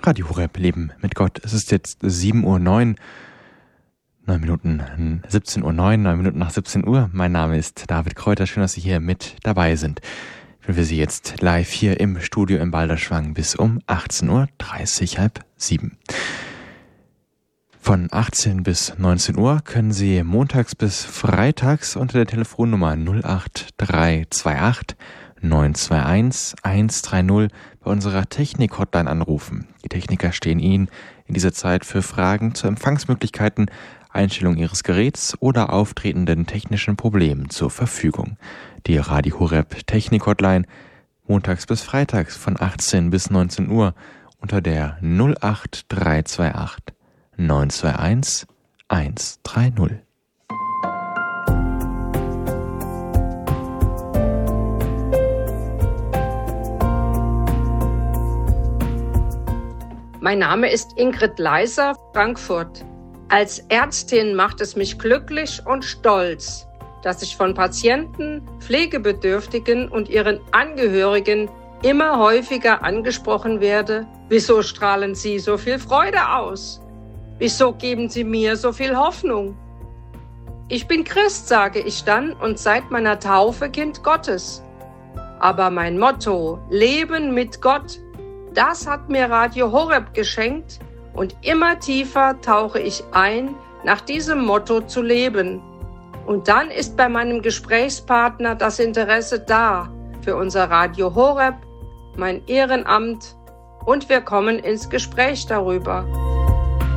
Radio Horeb, Leben mit Gott. Es ist jetzt 7:09 Uhr, 9 Minuten, 17:09 Uhr, 9 Minuten nach 17 Uhr. Mein Name ist David Kräuter. Schön, dass Sie hier mit dabei sind. Ich bin für Sie jetzt live hier im Studio im Balderschwang bis um 18:30 Uhr, halb 7. Von 18 bis 19 Uhr können Sie montags bis freitags unter der Telefonnummer 08328 921 130 bei unserer Technik-Hotline anrufen. Die Techniker stehen Ihnen in dieser Zeit für Fragen zu Empfangsmöglichkeiten, Einstellung Ihres Geräts oder auftretenden technischen Problemen zur Verfügung. Die Radio Horeb Technik-Hotline montags bis freitags von 18 bis 19 Uhr unter der 08328 921 130. Mein Name ist Ingrid Leiser, Frankfurt. Als Ärztin macht es mich glücklich und stolz, dass ich von Patienten, Pflegebedürftigen und ihren Angehörigen immer häufiger angesprochen werde. Wieso strahlen Sie so viel Freude aus? Wieso geben Sie mir so viel Hoffnung? Ich bin Christ, sage ich dann, und seit meiner Taufe Kind Gottes. Aber mein Motto, Leben mit Gott, das hat mir Radio Horeb geschenkt und immer tiefer tauche ich ein, nach diesem Motto zu leben. Und dann ist bei meinem Gesprächspartner das Interesse da für unser Radio Horeb, mein Ehrenamt und wir kommen ins Gespräch darüber.